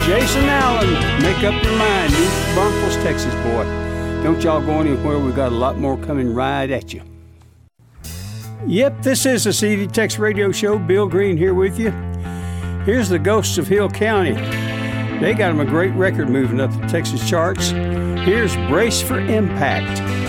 Jason Allen, make up your mind. New Braunfels, Texas, boy. Don't y'all go anywhere. We got a lot more coming right at you. Yep, this is the CD Tex Radio Show. Bill Green here with you. Here's the Ghosts of Hill County. They got them a great record moving up the Texas charts. Here's Brace for Impact.